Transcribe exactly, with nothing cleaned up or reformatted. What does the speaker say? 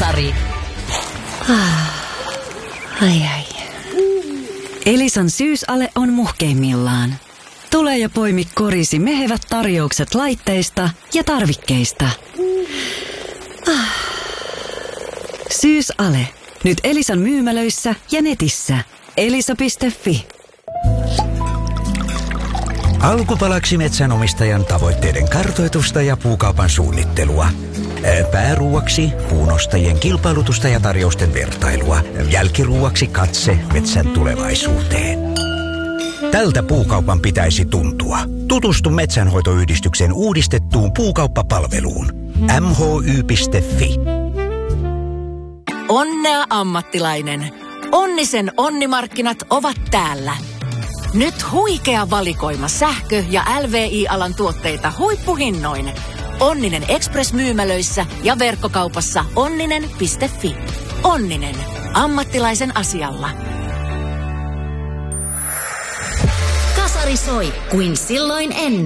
Kasari. Ai ai. Elisan syysale on muhkeimmillaan. Tule ja poimi korisi mehevät tarjoukset laitteista ja tarvikkeista. Syysale. Nyt Elisan myymälöissä ja netissä. elisa piste fi. Alkupalaksi metsänomistajan tavoitteiden kartoitusta ja puukaupan suunnittelua. Pääruuaksi puunostajien kilpailutusta ja tarjousten vertailua. Jälkiruuaksi katse metsän tulevaisuuteen. Tältä puukaupan pitäisi tuntua. Tutustu Metsänhoitoyhdistyksen uudistettuun puukauppapalveluun. m h y piste fi. Onnea ammattilainen. Onnisen onnimarkkinat ovat täällä. Nyt huikea valikoima sähkö- ja L V I-alan tuotteita huippuhinnoin. Onninen Express-myymälöissä ja verkkokaupassa onninen piste fi. Onninen. Ammattilaisen asialla. Kasari soi kuin silloin ennen.